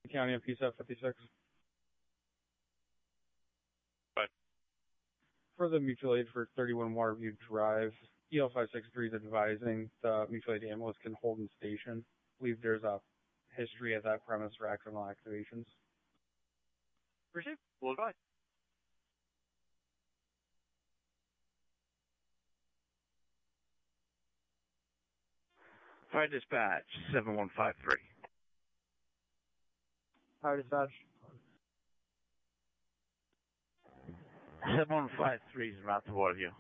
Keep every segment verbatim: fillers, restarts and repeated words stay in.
County of P S A P fifty-six. But For the mutual aid for thirty-one Waterview Drive, E L five sixty-three is advising the mutual aid ambulance can hold in station. I believe there's a history at that premise for accidental activations. Received. Will advise. Fire dispatch, seven one five three. Fire dispatch. seven one five three is about to Waterview.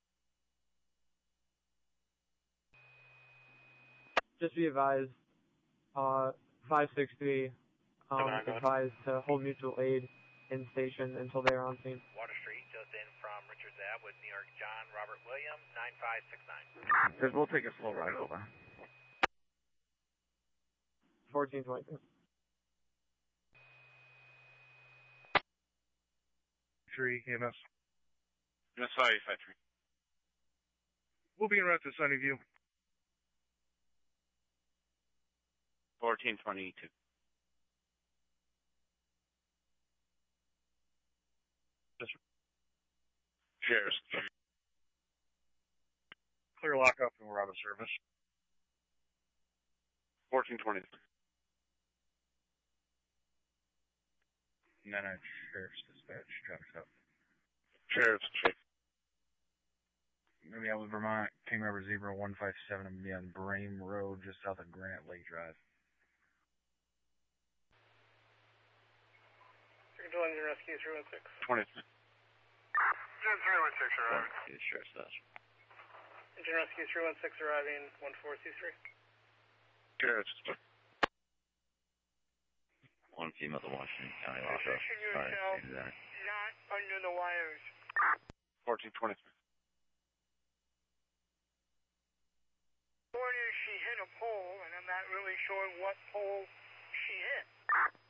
Just be advised, uh, five sixty, um, advised to hold mutual aid in station until they are on scene. Water Street, just in from Richards Ave with New York John Robert Williams, nine five six nine. Says we'll take a slow ride over. fourteen twenty-two. Three, E M S. That's five five three. We'll be en route to Sunnyview. Fourteen twenty two. Sheriff's. Clear lockup and we're out of service. Fourteen twenty. And then I Sheriff's dispatch drops up. Sheriff's. Maybe out with Vermont, King River Zebra one five seven. I'm going to be on Brame Road, just south of Granite Lake Drive. Control Engine Rescue three one six. twenty. Engine three one six arriving. Sheriff's dispatch. Engine Rescue three one six arriving, one four two three. Sheriff's. One female to Washington County lockup. Position Sorry, yourself change that. not under the wires. Fourteen twenty three. She hit a pole, and I'm not really sure what pole she hit.